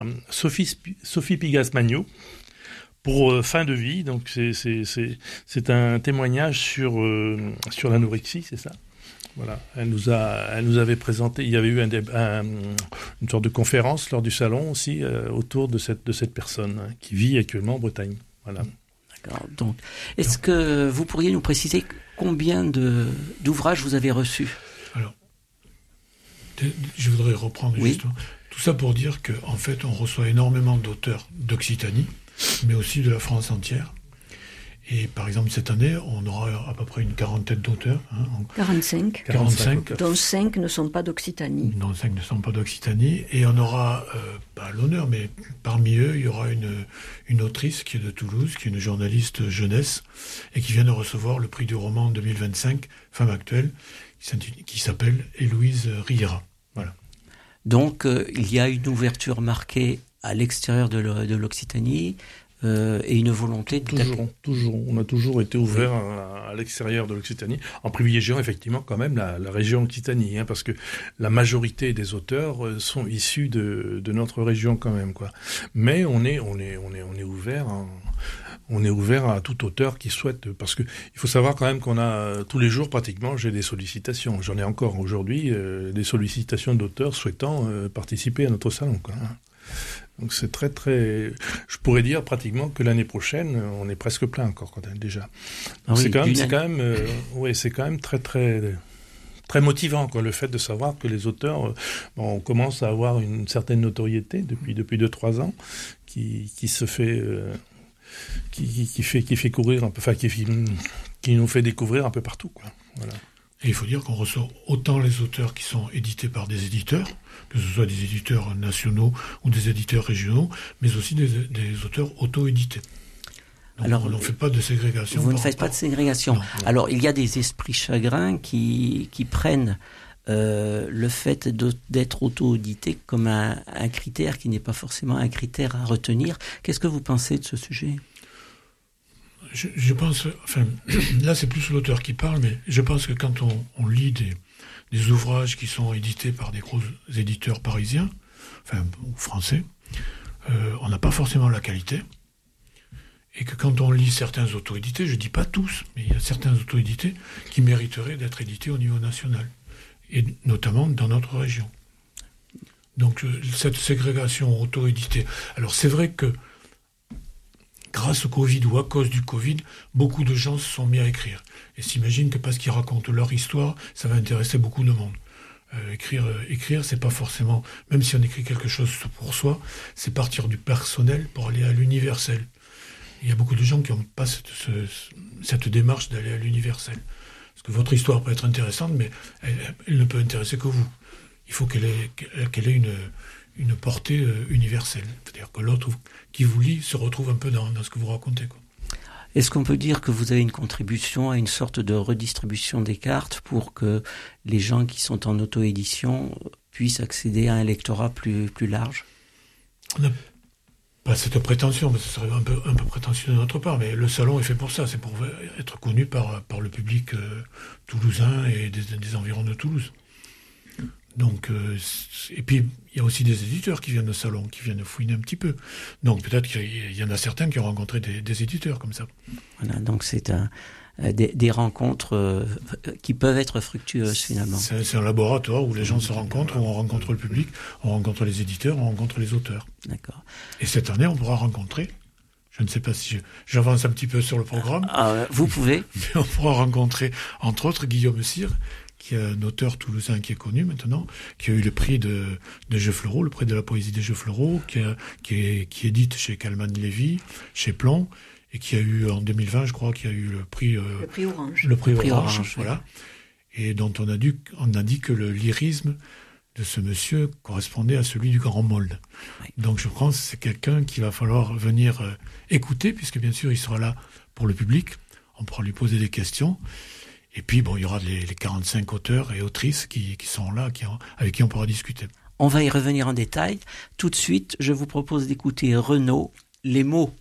Sophie Pigas-Magno pour Fin de vie. Donc c'est un témoignage sur l'anorexie, c'est ça. Voilà, elle nous avait présenté. Il y avait eu une sorte de conférence lors du salon aussi autour de cette personne qui vit actuellement en Bretagne. Voilà. D'accord. Donc, est-ce que vous pourriez nous préciser combien d'ouvrages vous avez reçus ? Alors, je voudrais reprendre justement tout ça pour dire qu'en fait, on reçoit énormément d'auteurs d'Occitanie, mais aussi de la France entière. Et par exemple, cette année, on aura à peu près une quarantaine d'auteurs. 45. 45. Dont 5 ne sont pas d'Occitanie. Dont 5 ne sont pas d'Occitanie. Et on aura, pas l'honneur, mais parmi eux, il y aura une autrice qui est de Toulouse, qui est une journaliste jeunesse, et qui vient de recevoir le prix du roman 2025, Femme actuelle, qui s'appelle Héloïse Riera. Voilà. Donc, il y a une ouverture marquée à l'extérieur de l'Occitanie et une volonté de... Toujours. On a toujours été ouvert à l'extérieur de l'Occitanie, en privilégiant effectivement quand même la région Occitanie, parce que la majorité des auteurs sont issus de notre région quand même, quoi. Mais on est ouvert. On est ouvert à tout auteur qui souhaite, parce que il faut savoir quand même qu'on a tous les jours pratiquement, j'ai des sollicitations. J'en ai encore aujourd'hui des sollicitations d'auteurs souhaitant participer à notre salon, quoi. Donc c'est très très, je pourrais dire pratiquement que l'année prochaine on est presque plein encore déjà. Donc c'est quand même très très très motivant, quoi, le fait de savoir que les auteurs on commence à avoir une certaine notoriété depuis 2-3 ans qui se fait qui fait courir un peu, enfin qui nous fait découvrir un peu partout, quoi. Voilà. Et il faut dire qu'on reçoit autant les auteurs qui sont édités par des éditeurs, que ce soit des éditeurs nationaux ou des éditeurs régionaux, mais aussi des auteurs auto-édités. Donc alors, on ne fait pas de ségrégation. Vous ne faites pas de ségrégation. Non. Alors, il y a des esprits chagrins qui prennent le fait d'être auto-édité comme un critère qui n'est pas forcément un critère à retenir. Qu'est-ce que vous pensez de ce sujet ? Je pense, enfin, là c'est plus l'auteur qui parle, mais je pense que quand on lit des ouvrages qui sont édités par des gros éditeurs parisiens, enfin, ou français, on n'a pas forcément la qualité. Et que quand on lit certains auto-édités, je dis pas tous, mais il y a certains auto-édités qui mériteraient d'être édités au niveau national. Et notamment dans notre région. Donc cette ségrégation auto-éditée. Alors c'est vrai que grâce au Covid ou à cause du Covid, beaucoup de gens se sont mis à écrire. Et s'imaginent que parce qu'ils racontent leur histoire, ça va intéresser beaucoup de monde. Écrire, c'est pas forcément... Même si on écrit quelque chose pour soi, c'est partir du personnel pour aller à l'universel. Il y a beaucoup de gens qui n'ont pas cette démarche d'aller à l'universel. Parce que votre histoire peut être intéressante, mais elle ne peut intéresser que vous. Il faut qu'elle ait une portée universelle. C'est-à-dire que l'autre qui vous lit se retrouve un peu dans ce que vous racontez, quoi. Est-ce qu'on peut dire que vous avez une contribution à une sorte de redistribution des cartes pour que les gens qui sont en auto-édition puissent accéder à un lectorat plus large ? On n'a pas cette prétention, mais ce serait un peu prétentieux de notre part, mais le salon est fait pour ça, c'est pour être connu par le public toulousain et des environs de Toulouse. Donc, et puis il y a aussi des éditeurs qui viennent au salon, qui viennent fouiner un petit peu. Donc peut-être qu'il y en a certains qui ont rencontré des éditeurs comme ça. Voilà, donc c'est des rencontres qui peuvent être fructueuses finalement. C'est un laboratoire où les gens se rencontrent, où on rencontre le public, on rencontre les éditeurs, on rencontre les auteurs. D'accord. Et cette année, on pourra rencontrer, je ne sais pas si j'avance un petit peu sur le programme. Vous pouvez. Mais on pourra rencontrer, entre autres, Guillaume Cyr, qui est un auteur toulousain qui est connu maintenant, qui a eu le prix de Jeux-Fleurot, le prix de la poésie des Jeux-Fleurot, qui édite chez Calman Lévy, chez Plon, et qui a eu en 2020, je crois, qui a eu le prix Orange. Le prix Orange, voilà. Et dont on a dit que le lyrisme de ce monsieur correspondait à celui du Grand Molde. Oui. Donc je pense que c'est quelqu'un qu'il va falloir venir écouter, puisque bien sûr il sera là pour le public, on pourra lui poser des questions. Et puis, bon, il y aura les 45 auteurs et autrices qui sont là, avec qui on pourra discuter. On va y revenir en détail. Tout de suite, je vous propose d'écouter Renaud, Les mots.